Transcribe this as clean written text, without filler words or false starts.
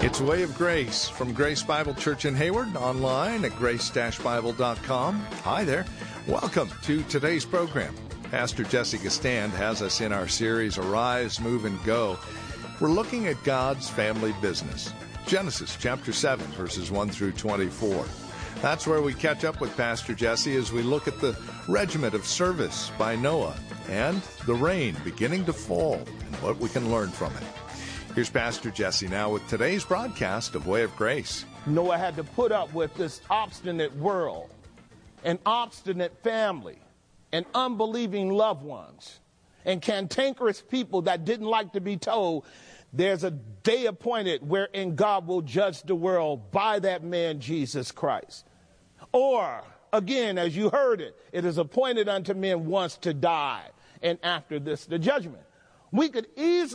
It's Way of Grace from Grace Bible Church in Hayward, online at grace-bible.com. Hi there. Welcome to today's program. Pastor Jesse Gistand has us in our series, Arise, Move, and Go. We're looking at God's family business. Genesis chapter 7, verses 1 through 24. That's where we catch up with Pastor Jesse as we look at the regiment of service by Noah and the rain beginning to fall and what we can learn from it. Here's Pastor Jesse now with today's broadcast of Way of Grace. Noah had to put up with this obstinate world, an obstinate family, and unbelieving loved ones, and cantankerous people that didn't like to be told there's a day appointed wherein God will judge the world by that man, Jesus Christ. Or, again, as you heard it, it is appointed unto men once to die, and after this, the judgment. We could easily